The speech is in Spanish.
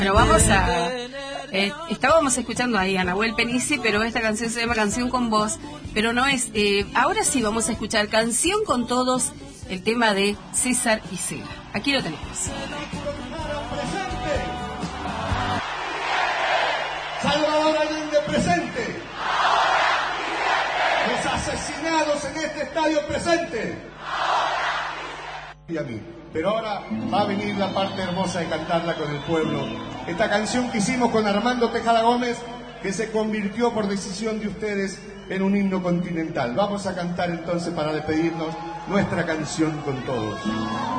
Bueno, vamos a... estábamos escuchando ahí a Nahuel Penici, pero esta canción se llama Canción con Vos, pero no es... ahora sí vamos a escuchar Canción con Todos, el tema de César Isela. Aquí lo tenemos. Salvador Allende presente. Los asesinados en este estadio presente. Y a mí. Pero ahora va a venir la parte hermosa de cantarla con el pueblo. Esta canción que hicimos con Armando Tejada Gómez, que se convirtió por decisión de ustedes en un himno continental. Vamos a cantar entonces para despedirnos nuestra canción con todos.